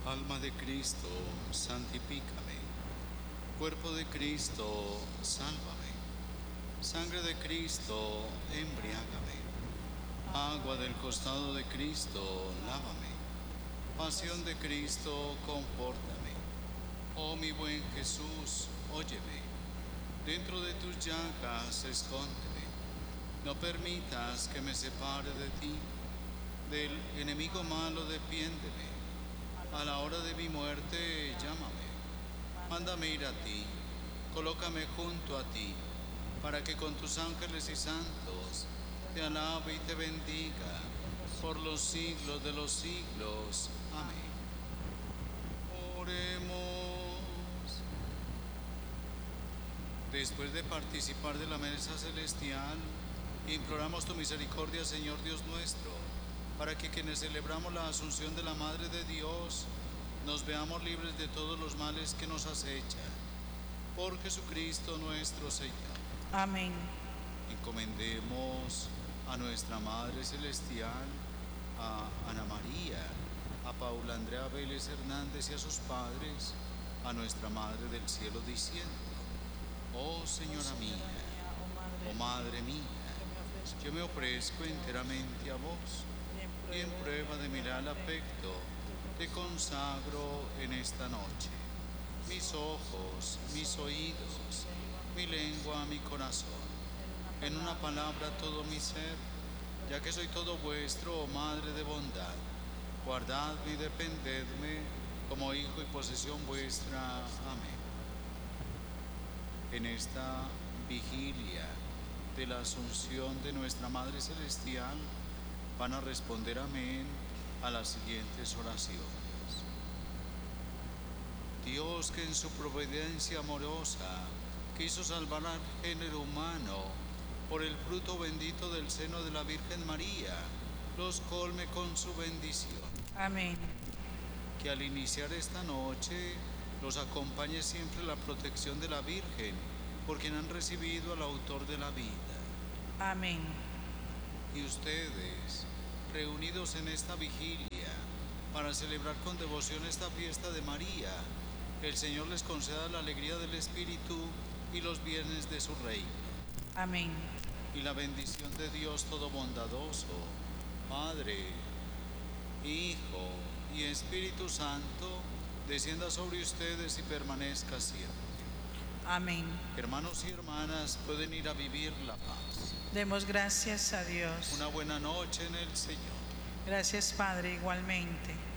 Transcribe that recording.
Alma de Cristo, santifícame. Cuerpo de Cristo, sálvame. Sangre de Cristo, embriágame. Agua del costado de Cristo, lávame. Pasión de Cristo, confórtame. Oh mi buen Jesús, óyeme. Dentro de tus llagas, escóndeme. No permitas que me separe de ti. Del enemigo malo, defiéndeme. A la hora de mi muerte, llámame. Mándame ir a ti. Colócame junto a ti, para que con tus ángeles y santos te alabe y te bendiga por los siglos de los siglos. Amén. Oremos. Después de participar de la mesa celestial, imploramos tu misericordia, Señor Dios nuestro, para que quienes celebramos la Asunción de la Madre de Dios, nos veamos libres de todos los males que nos acechan. Por Jesucristo nuestro Señor. Amén. Encomendemos a nuestra Madre Celestial, a Ana María, a Paula Andrea Vélez Hernández y a sus padres, a nuestra Madre del Cielo, diciendo: Oh Señora mía, oh Madre mía, yo me ofrezco enteramente a vos, y en prueba de mi leal afecto, te consagro en esta noche mis ojos, mis oídos, mi lengua, mi corazón, en una palabra todo mi ser, ya que soy todo vuestro, oh Madre de bondad. Guardadme y defendedme como hijo y posesión vuestra. Amén. En esta vigilia de la Asunción de nuestra Madre Celestial, van a responder amén a las siguientes oraciones. Dios, que en su providencia amorosa quiso salvar al género humano por el fruto bendito del seno de la Virgen María, los colme con su bendición. Amén. Que al iniciar esta noche los acompañe siempre la protección de la Virgen, por quien han recibido al autor de la vida. Amén. Y ustedes, reunidos en esta vigilia para celebrar con devoción esta fiesta de María, el Señor les conceda la alegría del Espíritu y los bienes de su reino. Amén. Y la bendición de Dios todo bondadoso, Padre, Hijo y Espíritu Santo, descienda sobre ustedes y permanezca siempre. Amén. Hermanos y hermanas, pueden ir a vivir la paz. Demos gracias a Dios. Una buena noche en el Señor. Gracias, Padre, igualmente.